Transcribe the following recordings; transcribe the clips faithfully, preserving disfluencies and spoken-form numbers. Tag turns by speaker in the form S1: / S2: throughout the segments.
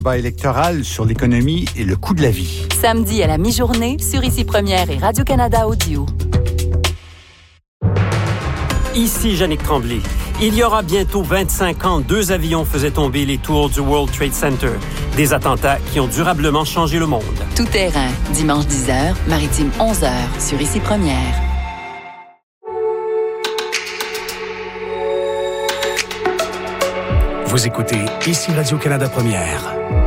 S1: Débat électoral sur l'économie et le coût de la vie.
S2: Samedi à la mi-journée sur Ici Première et Radio-Canada Audio.
S3: Ici Yannick Tremblay. Il y aura bientôt vingt-cinq ans, deux avions faisaient tomber les tours du World Trade Center. Des attentats qui ont durablement changé le monde.
S2: Tout terrain, dimanche dix heures, maritime onze heures, sur Ici Première.
S4: Vous écoutez Ici Radio-Canada Première.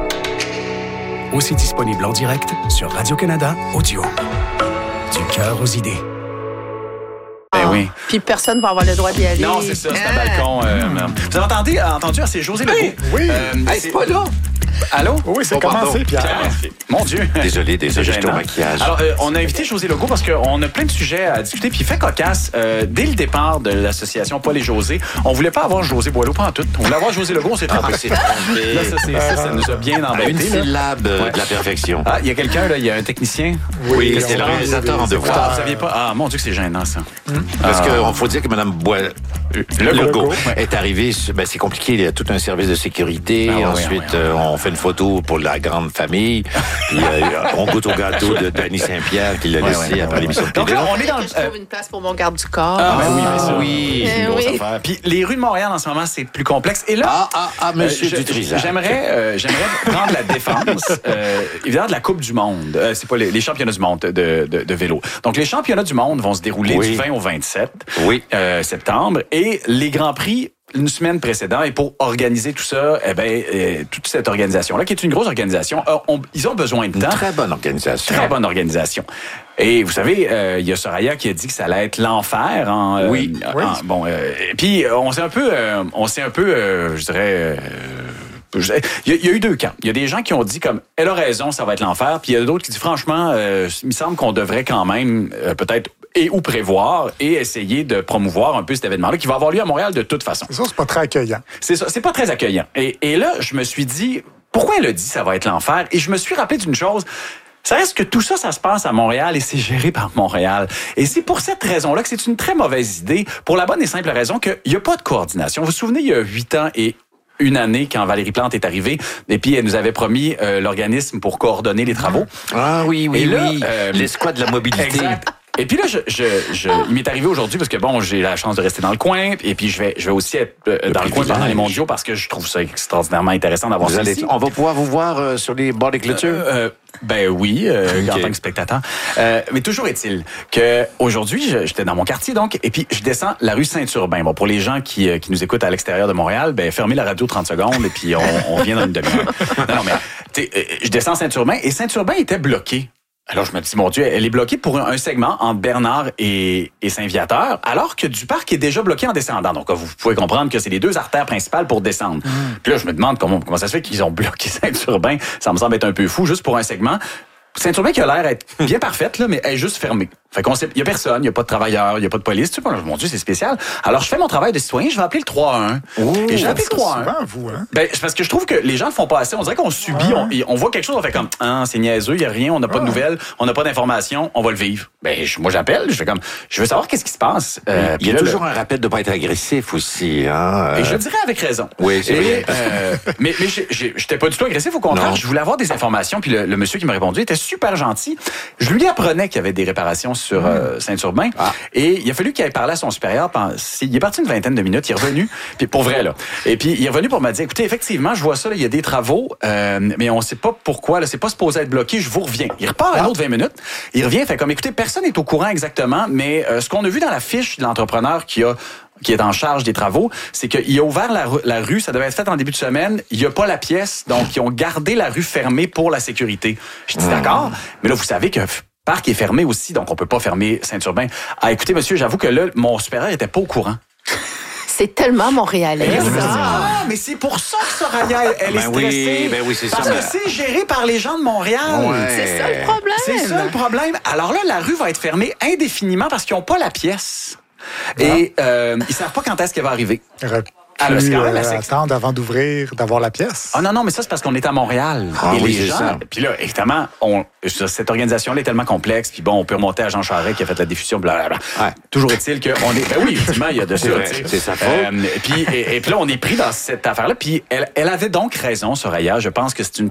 S4: Aussi disponible en direct sur Radio-Canada Audio. Du cœur aux idées.
S5: Ben oui.
S6: Puis personne ne va avoir le droit d'y aller.
S5: Non, c'est ça, c'est un balcon. Euh, vous avez entendu, entendu c'est José Legault.
S7: Oui, oui.
S5: Euh,
S7: hey, c'est pas là.
S5: Allô?
S7: Oui, c'est
S5: oh,
S7: commencé, Pierre.
S5: Pierre. Mon Dieu.
S7: Désolé, désolé, j'étais au maquillage. Alors, euh, on a invité José Legault parce qu'on a plein de sujets à discuter. Puis, fait cocasse, euh, dès le départ de l'association Paul et José, on voulait pas avoir José Boileau, pas en tout. On voulait avoir José Legault, on s'est trompé. Ah, c'est trompé.
S5: Là, ça, c'est, ça, ça nous a bien embêté.
S7: Une syllabe
S5: ouais.
S7: de la perfection.
S5: Ah, il y a quelqu'un, là, il y a un technicien.
S7: Oui, c'est le réalisateur en devoir.
S5: Ah, vous saviez pas? Ah, mon Dieu, que c'est gênant, ça.
S7: Hum. Parce qu'il ah. faut dire que Mme Boileau
S5: Le
S7: Legault ouais. est arrivé, ben c'est compliqué, il y a tout un service de sécurité. Ah, Ensuite, oui, oui, oui. Euh, on fait une photo pour la grande famille. Puis euh, on goûte au gâteau de Danny Saint-Pierre qui l'a ouais, laissé ouais, après ouais, l'émission de
S6: Donc
S7: télé.
S6: là, on est dans le... Je trouve une place pour mon garde du corps.
S5: Ah, ben oui,
S7: ah,
S5: ben ça,
S7: oui.
S5: C'est une grosse oui. affaire. Puis les rues de Montréal, en ce moment, c'est plus complexe. Et là,
S7: ah, ah, ah, monsieur
S5: euh,
S7: Dutrisac.
S5: J'aimerais, euh, j'aimerais prendre la défense, euh, évidemment, de la Coupe du Monde. Euh, c'est pas les, les championnats du monde de, de, de vélo. Donc, les championnats du monde vont se dérouler oui. du vingt au vingt-sept
S7: oui.
S5: euh, septembre. Et les Grands Prix une semaine précédente, et pour organiser tout ça, eh ben, euh, toute cette organisation-là, qui est une grosse organisation, euh, on, ils ont besoin de temps.
S7: Une très bonne organisation.
S5: Très bonne organisation. Et vous savez, euh, il y a Soraya qui a dit que ça allait être l'enfer. En, euh,
S7: oui.
S5: En,
S7: oui.
S5: Bon, euh, puis on s'est un peu, euh, on s'est un peu, euh, je dirais. Euh, Il y, y a eu deux camps. Il y a des gens qui ont dit comme elle a raison, ça va être l'enfer, puis il y a d'autres qui disent franchement, euh, il me semble qu'on devrait quand même euh, peut-être et ou prévoir et essayer de promouvoir un peu cet événement-là qui va avoir lieu à Montréal de toute façon.
S8: Ça, c'est pas très accueillant.
S5: C'est ça, c'est pas très accueillant. Et, et là, je me suis dit, pourquoi elle a dit ça va être l'enfer? Et je me suis rappelé d'une chose. Ça reste que tout ça, ça se passe à Montréal et c'est géré par Montréal. Et c'est pour cette raison-là que c'est une très mauvaise idée, pour la bonne et simple raison qu'il n'y a pas de coordination. Vous vous souvenez, il y a huit ans et une année quand Valérie Plante est arrivée et puis elle nous avait promis euh, l'organisme pour coordonner les travaux.
S7: Ah oui, oui,
S5: et là,
S7: oui.
S5: Euh,
S7: l'escouade de la mobilité.
S5: Exact. Et puis là, je, je, je, il m'est arrivé aujourd'hui parce que bon, j'ai la chance de rester dans le coin et puis je vais, je vais aussi être euh, le dans le coin pendant les mondiaux parce que je trouve ça extraordinairement intéressant d'avoir
S7: vous
S5: ça
S7: allez,
S5: ici.
S7: On va pouvoir vous voir euh, sur les bords des clôtures.
S5: Euh, euh, ben oui, euh, okay. en tant que spectateur. Euh, mais toujours est-il que aujourd'hui, j'étais dans mon quartier donc et puis je descends la rue Saint-Urbain. Bon, pour les gens qui, qui nous écoutent à l'extérieur de Montréal, ben fermez la radio trente secondes et puis on, on revient dans une demi-heure. Non, non, mais je descends Saint-Urbain et Saint-Urbain était bloqué. Alors, je me dis, mon Dieu, elle est bloquée pour un, un segment entre Bernard et, et Saint-Viateur, alors que du parc est déjà bloqué en descendant. Donc, vous pouvez comprendre que c'est les deux artères principales pour descendre. Mmh. Puis là, je me demande comment, comment ça se fait qu'ils ont bloqué Saint-Urbain. Ça me semble être un peu fou, juste pour un segment. Saint-Urbain qui a l'air d'être bien parfaite, là, mais elle est juste fermée. Fait qu'on sait, il y a personne, il y a pas de travailleurs, il y a pas de police. Tu sais, mon Dieu, c'est spécial. Alors, je fais mon travail de citoyen, je vais appeler le trois un un.
S7: Ouh,
S5: et j'ai appelé le trois un un.
S8: Souvent, vous, hein?
S5: Ben, c'est parce que je trouve que les gens ne font pas assez. On dirait qu'on subit, on, on voit quelque chose, on fait comme, ah, c'est niaiseux, il y a rien, on n'a pas de nouvelles, on n'a pas d'informations, on va le vivre. Ben, je, moi, j'appelle, je fais comme, je veux savoir qu'est-ce qui se passe.
S7: Euh, il y a là, toujours le... un rappel de pas être agressif aussi, hein.
S5: Et je dirais avec raison.
S7: Oui, c'est
S5: et,
S7: vrai.
S5: Euh, mais, mais j'étais pas du tout agressif, au contraire, non. Je voulais avoir des informations, puis le, le monsieur qui m'a répondu était super gentil. Je lui apprenais qu'il y avait des réparations sur mmh. euh, Saint-Urbain. Ah. Et il a fallu qu'il aille parler à son supérieur. Il est parti une vingtaine de minutes, il est revenu, puis pour vrai, là. Et puis, il est revenu pour me dire, écoutez, effectivement, je vois ça, là, il y a des travaux, euh, mais on sait pas pourquoi, là, c'est pas supposé être bloqué, je vous reviens. Il repart à un autre vingt minutes, il revient, fait comme, écoutez, personne n'est au courant exactement, mais euh, ce qu'on a vu dans la fiche de l'entrepreneur qui a qui est en charge des travaux, c'est qu'il a ouvert la, la rue, ça devait être fait en début de semaine, il n'y a pas la pièce, donc ils ont gardé la rue fermée pour la sécurité. Je dis, mmh. d'accord, mais là, vous savez que parc est fermé aussi, donc on peut pas fermer Saint-Urbain. Ah, écoutez, monsieur, j'avoue que là, mon supérieur était pas au courant.
S6: C'est tellement montréalais, ça.
S5: Ah, mais c'est pour ça que Soraya, elle, elle ben est stressée.
S7: Oui, ben oui, c'est
S5: parce
S7: ça.
S5: Parce que c'est géré par les gens de Montréal.
S7: Ouais.
S6: C'est ça le problème.
S5: C'est ça le problème. Alors là, la rue va être fermée indéfiniment parce qu'ils n'ont pas la pièce. Ah. Et euh, ils savent pas quand est-ce qu'elle va arriver.
S8: Ah, plus, quand même euh, attendre avant d'ouvrir, d'avoir la pièce.
S5: Ah non, non, mais ça, c'est parce qu'on est à Montréal.
S7: Ah,
S5: et
S7: oui,
S5: les gens,
S7: ça.
S5: Puis là, évidemment, on, cette organisation-là est tellement complexe, puis bon, on peut remonter à Jean Charest qui a fait la diffusion, blablabla. Ouais. Toujours est-il qu'on est... Ben oui, effectivement, il y a de ça, tu sais.
S7: C'est sa faute.
S5: Euh, puis, et, et puis là, on est pris dans cette affaire-là, puis elle, elle avait donc raison, Soraya. Je pense que c'est une